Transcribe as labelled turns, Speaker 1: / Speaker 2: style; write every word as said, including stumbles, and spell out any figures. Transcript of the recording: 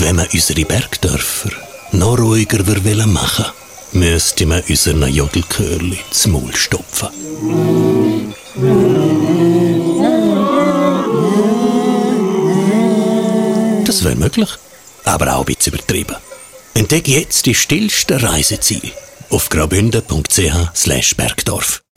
Speaker 1: Wenn man unsere Bergdörfer noch ruhiger wollen machen, müsste man unseren Jodelchörli ins Maul stopfen. Das wäre möglich, aber auch ein bisschen übertrieben. Entdecke jetzt die stillsten Reiseziele auf graubünden punkt c h slash bergdorf.